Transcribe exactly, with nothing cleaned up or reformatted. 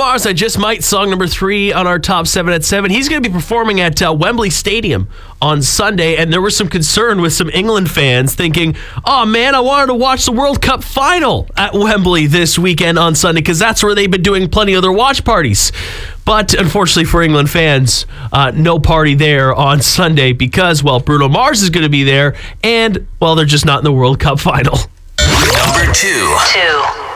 Mars, I Just Might, song number three on our top seven at seven. He's going to be performing at uh, Wembley Stadium on Sunday, and there was some concern with some England fans thinking, oh man, I wanted to watch the World Cup final at Wembley this weekend on Sunday because that's where they've been doing plenty of their watch parties. But unfortunately for England fans, uh, no party there on Sunday because, well, Bruno Mars is going to be there, and, well, they're just not in the World Cup final. Number two. Two.